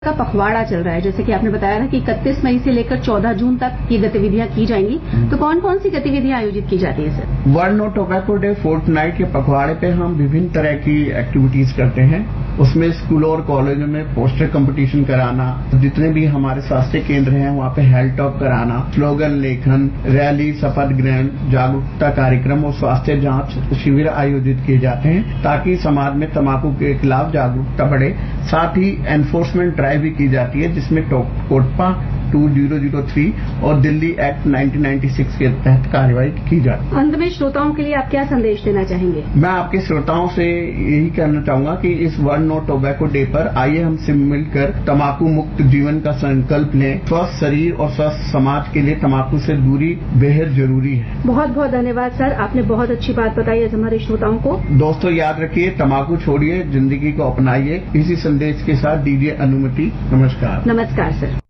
का पखवाड़ा चल रहा है, जैसे कि आपने बताया था कि 31 मई से लेकर 14 जून तक ये गतिविधियां की जाएंगी, तो कौन कौन सी गतिविधियां आयोजित की जाती है sir? World no tobacco day Fortnite के पखवाड़े पे हम विभिन्न तरह की एक्टिविटीज करते हैं। उसमें स्कूलों और कॉलेजों में पोस्टर कंपटीशन कराना, जितने भी हमारे स्वास्थ्य केंद्र हैं वहाँ पे हेल्थ टॉक कराना, स्लोगन लेखन, रैली, शपथ ग्रहण, जागरूकता कार्यक्रम और स्वास्थ्य जांच शिविर आयोजित किए जाते हैं ताकि समाज में तंबाकू के खिलाफ जागरूकता बढ़े। साथ ही एनफोर्समेंट ड्राइव भी की जाती है जिसमें कोटपा 2003 और दिल्ली एक्ट 1996 के तहत कार्रवाई की जाती है। अंत में श्रोताओं के लिए आप क्या संदेश देना चाहेंगे? मैं आपके श्रोताओं से यही कहना चाहूंगा कि इस वर्ल्ड नो टोबैको डे पर आइए हमसे मिलकर तंबाकू मुक्त जीवन का संकल्प लें। स्वस्थ शरीर और स्वस्थ समाज के लिए तंबाकू से दूरी बेहद जरूरी है। बहुत बहुत धन्यवाद सर, आपने बहुत अच्छी बात बताई है हमारे श्रोताओं को। दोस्तों याद रखिए, तंबाकू छोड़िए, जिंदगी को अपनाइए। इसी संदेश के साथ दीजिए अनुमति। नमस्कार। नमस्कार सर।